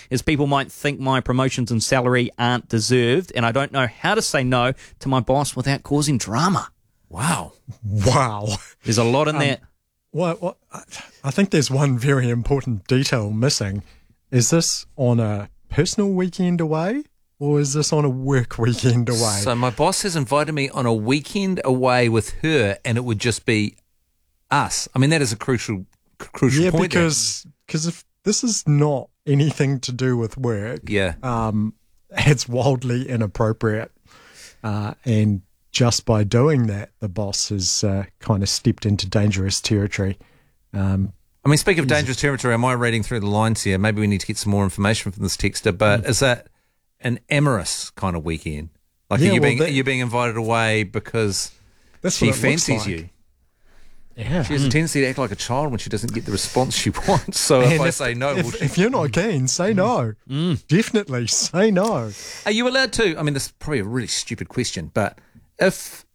as people might think my promotions and salary aren't deserved, and I don't know how to say no to my boss without causing drama. Wow. There's a lot in that. Well, I think there's one very important detail missing. Is this on a personal weekend away, or is this on a work weekend away? So my boss has invited me on a weekend away with her, and it would just be us. I mean, that is a crucial point. Yeah, because if this is not anything to do with work, it's wildly inappropriate. And just by doing that, the boss has kind of stepped into dangerous territory. I mean, speaking of dangerous territory, am I reading through the lines here? Maybe we need to get some more information from this texter, but is that an amorous kind of weekend? Like, are you being invited away because she fancies you? Yeah. She has a tendency to act like a child when she doesn't get the response she wants. So if I say no... If you're not keen, say no. Definitely say no. Are you allowed to... I mean, this is probably a really stupid question, but if...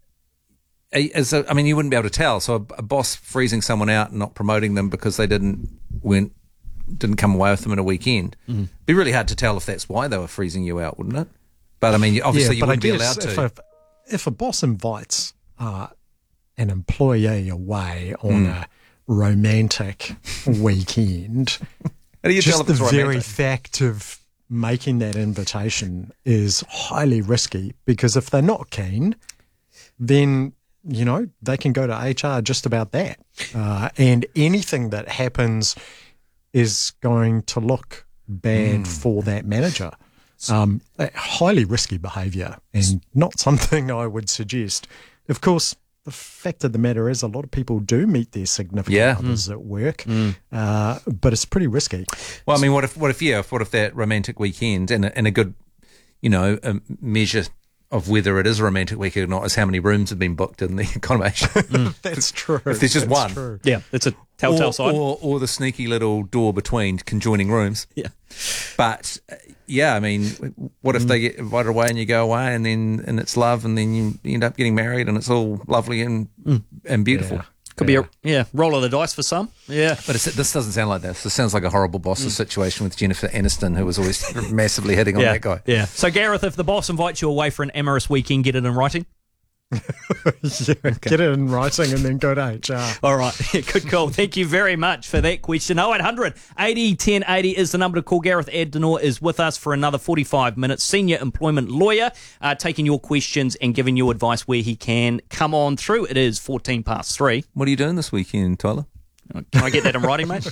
you wouldn't be able to tell. So a boss freezing someone out and not promoting them because they didn't come away with them in a weekend. It'd be really hard to tell if that's why they were freezing you out, wouldn't it? But I mean, obviously you wouldn't be allowed to. If a boss invites an employee away on a romantic weekend, how do you tell if it's romantic? Very fact of making that invitation is highly risky, because if they're not keen, then they can go to HR just about that. And anything that happens is going to look bad for that manager. Highly risky behaviour, and not something I would suggest. Of course, the fact of the matter is a lot of people do meet their significant others at work, but it's pretty risky. Well, I mean, what if that romantic weekend and a good, a measure of whether it is a romantic weekend or not is how many rooms have been booked in the accommodation. That's true. If there's just one. True. Yeah, it's a telltale sign. Or the sneaky little door between conjoining rooms. Yeah. But, I mean, what if they get invited away and you go away and it's love, and then you end up getting married and it's all lovely and beautiful? Yeah. Could be a roll of the dice for some. Yeah. But this doesn't sound like that. This sounds like a horrible boss's situation with Jennifer Aniston, who was always massively hitting on that guy. Yeah. So, Gareth, if the boss invites you away for an amorous weekend, get it in writing? Get it in writing and then go to HR. All right. Good call. Thank you very much for that question. 0800 80 1080 is the number to call. Gareth Addinor is with us for another 45 minutes. Senior employment lawyer, taking your questions and giving you advice where he can. Come on through. It is 3:14. What are you doing this weekend, Tyler? Can I get that in writing, mate?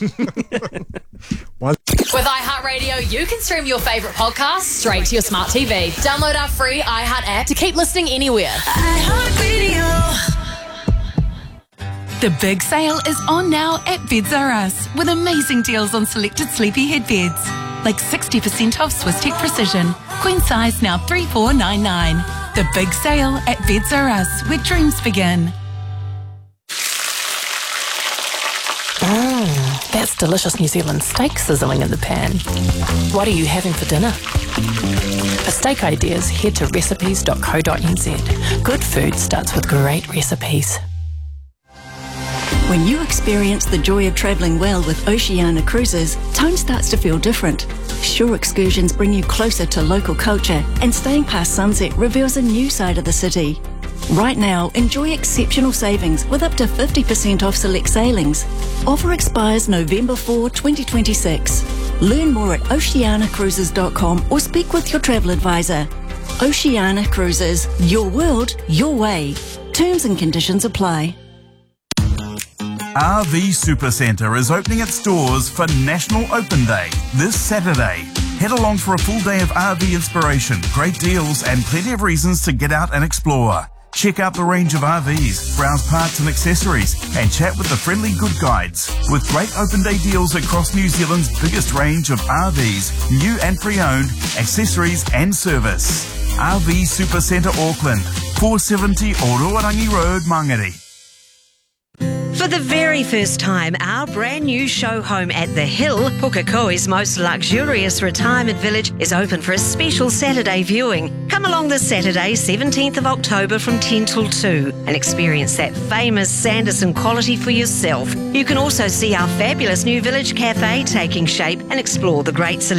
With iHeartRadio, you can stream your favourite podcasts straight to your smart TV. Download our free iHeart app to keep listening anywhere. iHeartRadio. The big sale is on now at Beds R Us, with amazing deals on selected sleepy headbeds. Like 60% off Swiss Tech Precision. Queen size now $3,499. The big sale at Beds R Us, where dreams begin. That's delicious New Zealand steak sizzling in the pan. What are you having for dinner? For steak ideas, head to recipes.co.nz. Good food starts with great recipes. When you experience the joy of travelling well with Oceania Cruises, tone starts to feel different. Shore excursions bring you closer to local culture, and staying past sunset reveals a new side of the city. Right now, enjoy exceptional savings with up to 50% off select sailings. Offer expires November 4, 2026. Learn more at oceanacruises.com or speak with your travel advisor. Oceania Cruises, your world, your way. Terms and conditions apply. RV Supercentre is opening its doors for National Open Day this Saturday. Head along for a full day of RV inspiration, great deals and plenty of reasons to get out and explore. Check out the range of RVs, browse parts and accessories, and chat with the friendly good guides. With great open day deals across New Zealand's biggest range of RVs, new and pre-owned, accessories and service. RV Supercentre Auckland, 470 Oroarangi Road, Mangere. For the very first time, our brand new show home at The Hill, Pukekohe's most luxurious retirement village, is open for a special Saturday viewing. Come along this Saturday, 17th of October from 10 till 2 and experience that famous Sanderson quality for yourself. You can also see our fabulous new village cafe taking shape and explore the great